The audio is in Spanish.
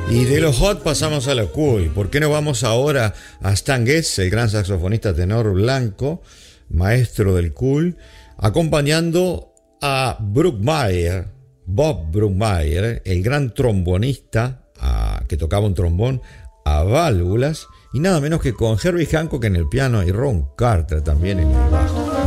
Y de los hot pasamos a lo cool. ¿Por qué no vamos ahora a Stan Getz, el gran saxofonista tenor blanco, maestro del cool, acompañando a Brookmeyer, Bob Brookmeyer, el gran trombonista que tocaba un trombón a válvulas, y nada menos que con Herbie Hancock en el piano y Ron Carter también en el bajo.